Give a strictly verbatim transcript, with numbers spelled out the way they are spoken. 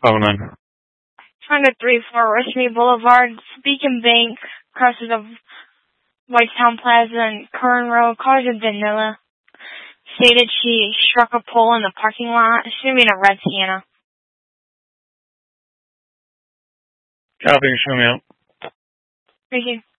Oh, nine. one oh three four Westmead Boulevard, Beacon Bank, crosses of Whitestown Plaza and Curran Road, cars of Danila. Stated she struck a pole in the parking lot, assuming a red Sienna. Copy, show me out. Thank you.